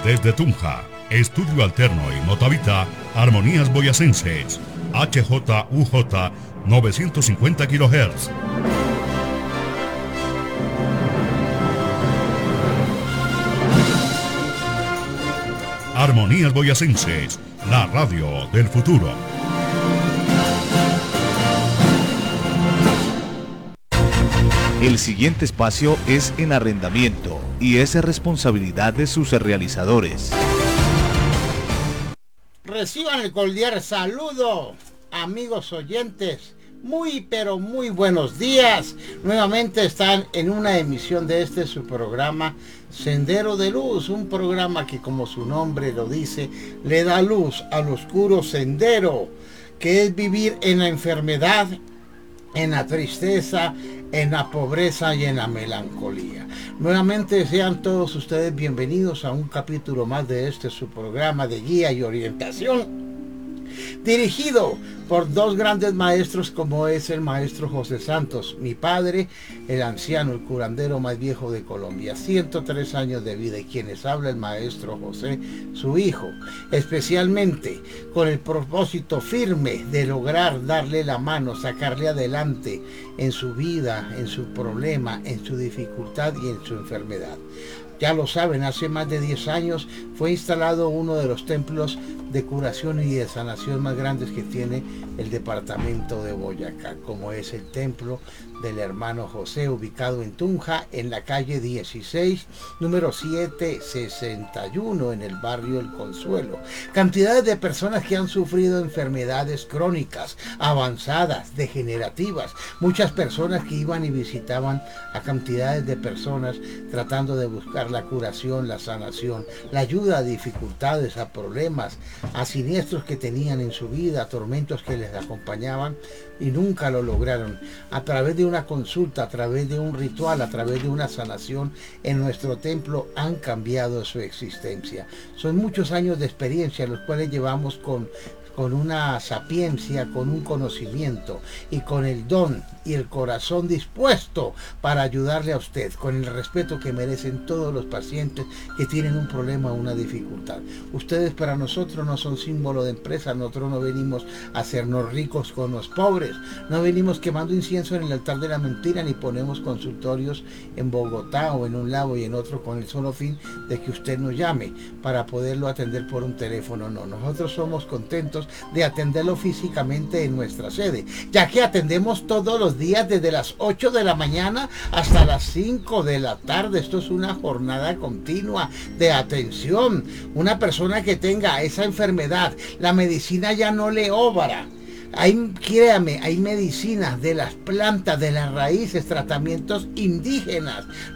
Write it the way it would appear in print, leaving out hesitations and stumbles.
Desde Tunja, Estudio Alterno y Motavita, Armonías Boyacenses, HJUJ 950 kHz. Armonías Boyacenses, la radio del futuro. El siguiente espacio es en arrendamiento y es responsabilidad de sus realizadores. Reciban el cordial saludo, amigos oyentes. Muy pero muy buenos días. Nuevamente están en una emisión de su programa Sendero de Luz, un programa que, como su nombre lo dice, le da luz al oscuro sendero que es vivir en la enfermedad, en la tristeza, en la pobreza y en la melancolía. Nuevamente sean todos ustedes bienvenidos a un capítulo más de su programa de guía y orientación, dirigido por dos grandes maestros, como es el maestro José Santos, mi padre, el anciano, el curandero más viejo de Colombia, 103 años de vida, y quienes habla el maestro José, su hijo, especialmente con el propósito firme de lograr darle la mano, sacarle adelante en su vida, en su problema, en su dificultad y en su enfermedad. Ya lo saben, hace más de 10 años fue instalado uno de los templos de curación y de sanación más grandes que tiene el departamento de Boyacá, como es el templo del hermano José, ubicado en Tunja, en la calle 16, número 761, en el barrio El Consuelo. Cantidades de personas que han sufrido enfermedades crónicas, avanzadas, degenerativas. Muchas personas que iban y visitaban a cantidades de personas tratando de buscar la curación, la sanación, la ayuda a dificultades, a problemas, a siniestros que tenían en su vida, a tormentos que les acompañaban y nunca lo lograron. A través de una consulta, a través de un ritual, a través de una sanación en nuestro templo han cambiado su existencia. Son muchos años de experiencia los cuales llevamos con una sapiencia, con un conocimiento y con el don y el corazón dispuesto para ayudarle a usted, con el respeto que merecen todos los pacientes que tienen un problema o una dificultad. Ustedes para nosotros no son símbolo de empresa, nosotros no venimos a hacernos ricos con los pobres, no venimos quemando incienso en el altar de la mentira, ni ponemos consultorios en Bogotá o en un lado y en otro con el solo fin de que usted nos llame para poderlo atender por un teléfono. No, nosotros somos contentos de atenderlo físicamente en nuestra sede, ya que atendemos todos los días desde las 8 de la mañana hasta las 5 de la tarde. Esto es una jornada continua de atención. Una persona que tenga esa enfermedad, la medicina ya no le obra. Créame, hay medicinas de las plantas, de las raíces, tratamientos indígenas.